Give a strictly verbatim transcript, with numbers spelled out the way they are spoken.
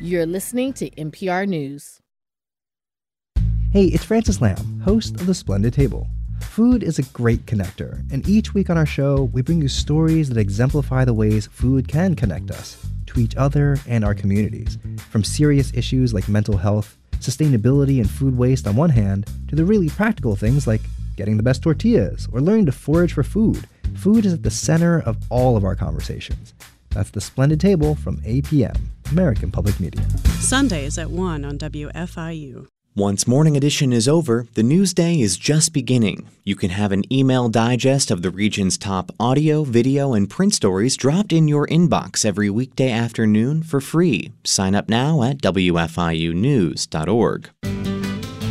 You're listening to N P R News. Hey, it's Francis Lamb, host of The Splendid Table. Food is a great connector, and each week on our show, we bring you stories that exemplify the ways food can connect us to each other and our communities, from serious issues like mental health, sustainability, and food waste on one hand, to the really practical things like getting the best tortillas or learning to forage for food. Food is at the center of all of our conversations. That's The Splendid Table from A P M, American Public Media. Sundays at one on W F I U. Once Morning Edition is over, the news day is just beginning. You can have an email digest of the region's top audio, video, and print stories dropped in your inbox every weekday afternoon for free. Sign up now at W F I U news dot org.